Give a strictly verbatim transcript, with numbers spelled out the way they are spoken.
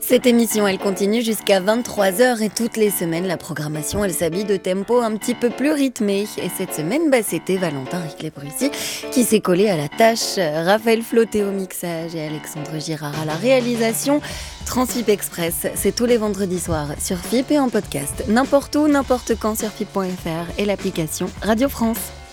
Cette émission, elle continue jusqu'à vingt-trois heures et toutes les semaines, la programmation, elle s'habille de tempo un petit peu plus rythmé. Et cette semaine, bah, c'était Valentin Riclet-Brussy qui s'est collé à la tâche. Raphaël Flauté au mixage et Alexandre Girard à la réalisation. Transfip Express, c'est tous les vendredis soirs sur F I P et en podcast. N'importe où, n'importe quand sur F I P point F R et l'application Radio France.